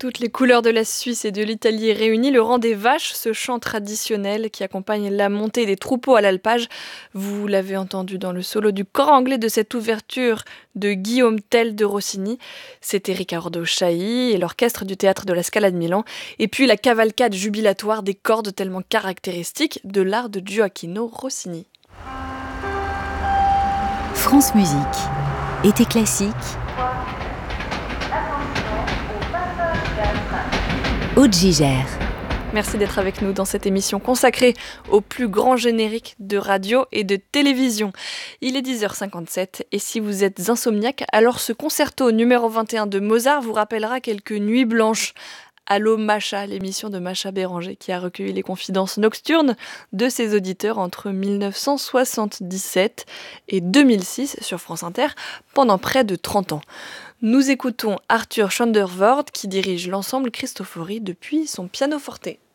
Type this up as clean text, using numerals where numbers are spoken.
Toutes les couleurs de la Suisse et de l'Italie réunies, le rang des vaches, ce chant traditionnel qui accompagne la montée des troupeaux à l'alpage. Vous l'avez entendu dans le solo du cor anglais de cette ouverture de Guillaume Tell de Rossini. C'était Riccardo Chailly et l'orchestre du théâtre de la Scala de Milan. Et puis la cavalcade jubilatoire des cordes tellement caractéristiques de l'art de Gioacchino Rossini. France Musique, été classique. Aude Gigère. Merci d'être avec nous dans cette émission consacrée au plus grand générique de radio et de télévision. Il est 10h57 et si vous êtes insomniaque, alors ce concerto numéro 21 de Mozart vous rappellera quelques nuits blanches. Allô Macha, l'émission de Macha Béranger qui a recueilli les confidences nocturnes de ses auditeurs entre 1977 et 2006 sur France Inter pendant près de 30 ans. Nous écoutons Arthur Schoendervoort qui dirige l'ensemble Cristofori depuis son pianoforte.